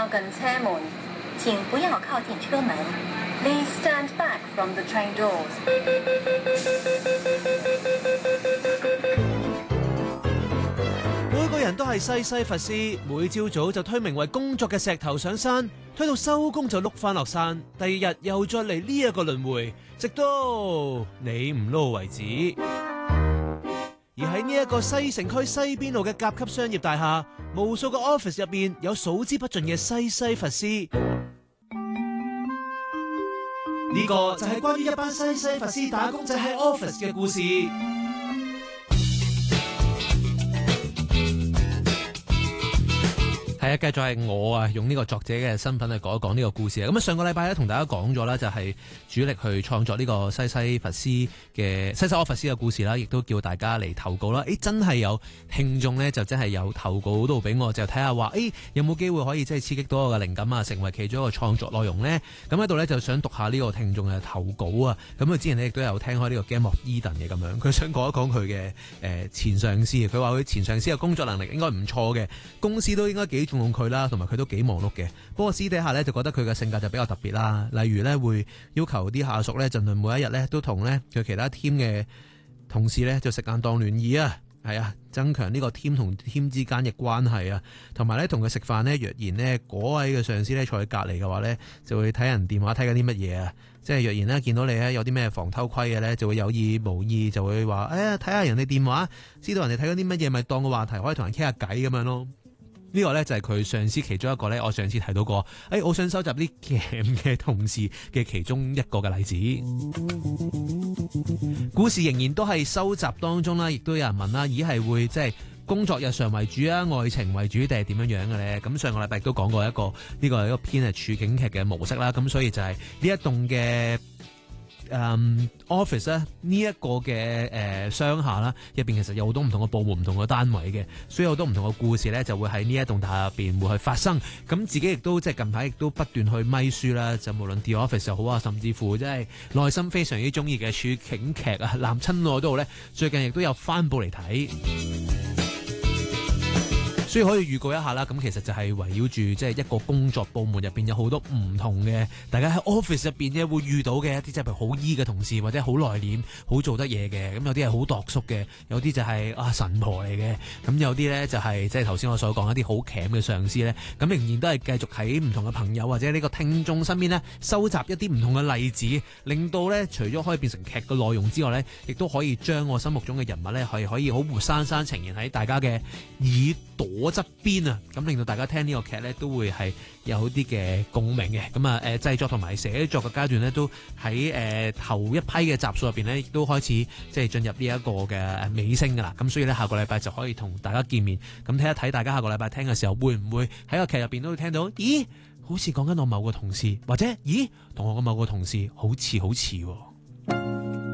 近車門，請不要靠近車門。Please stand back from the train doors. 每個人都係西西弗斯，每朝早就推名為工作嘅石頭上山，推到收工就碌翻落山，第二日又再嚟呢一個輪迴，直到你唔撈為止。而喺呢一個西城區西邊路嘅甲級商業大廈，無數個 office 入邊有數之不盡嘅西西弗斯。呢個就係關於一班西西弗斯打工仔喺 office 嘅故事。係啊，繼續係我用呢個作者嘅身份去講一講呢個故事啊。咁上個禮拜咧同大家講咗啦，就係主力去創作呢個西西弗斯嘅西西 office 嘅故事啦，亦都叫大家嚟投稿啦。真係有聽眾咧就真係有投稿到俾我，就睇下話有冇機會可以即係刺激到我嘅靈感啊，成為其中一個創作內容咧。咁喺度咧就想讀下呢個聽眾嘅投稿啊。咁佢之前咧亦都有聽開呢個 Game of Eden 嘅咁樣，佢想講一講佢嘅前上司。佢話佢前上司嘅工作能力應該唔錯嘅，公司都應該幾重用佢啦，同埋佢都幾忙碌嘅。不過私底下咧就覺得佢嘅性格就比較特別啦，例如咧會要求啲下屬咧盡量每一日咧都同咧佢其他 team 嘅同事咧就食晏當聯誼啊，係啊，增強呢個 team 同 team 之間嘅關係啊，同埋咧同佢食飯咧，若然呢嗰位嘅上司咧坐喺隔離嘅話咧，就會睇人電話睇緊啲乜嘢啊，即係若然咧見到你咧有啲咩防偷窺嘅咧，就會有意無意就會話睇下人哋電話，知道人哋睇緊啲乜嘢，咪當個話題可以同人傾下偈咁樣咯。呢個咧就係佢上司其中一個咧，我上次提到過，我想收集啲 game 嘅同事嘅其中一個嘅例子。故事仍然都係收集當中啦，亦都有人問啦，係會即係工作日常為主啊，愛情為主定係點樣樣嘅咧？咁上個禮拜亦都講過呢個係一個偏係處境劇嘅模式啦，咁所以就係呢一棟嘅office 咧，呢一個嘅商廈啦，入邊其實有好多唔同嘅部門、唔同嘅單位嘅，所以好多唔同嘅故事咧就會喺呢一棟大廈入邊會去發生。咁自己亦都即係近排亦都不斷去咪書啦，就無論 The Office 又好啊，甚至乎即係內心非常之中意嘅處境劇啊、男親愛都好咧，最近亦都有翻部嚟睇。所以可以預告一下啦，咁其實就係圍繞住即係一個工作部門入邊有好多唔同嘅，大家喺 office 入邊咧會遇到嘅一啲即係譬如好醫嘅同事，或者好內斂、好做得嘢嘅，咁有啲係好度縮嘅，有啲就係神婆嚟嘅，咁有啲咧就係即係頭先我所講一啲好鉗嘅上司咧，咁仍然都係繼續喺唔同嘅朋友或者呢個聽眾身邊咧收集一啲唔同嘅例子，令到咧除咗可以變成劇嘅內容之外咧，亦都可以將我心目中嘅人物咧可以好活生生呈現喺大家嘅耳朵側邊啊，咁令到大家聽呢個劇咧都會係有啲嘅共鳴嘅。咁啊製作同埋寫作嘅階段咧都喺頭一批嘅集數入邊咧亦都開始即係進入呢一個嘅尾聲噶啦。咁所以咧下個禮拜就可以同大家見面，咁睇一睇大家下個禮拜聽嘅時候會唔會喺個劇入邊都會聽到，咦好似講緊我某個同事，或者咦同我嘅某個同事好似喎。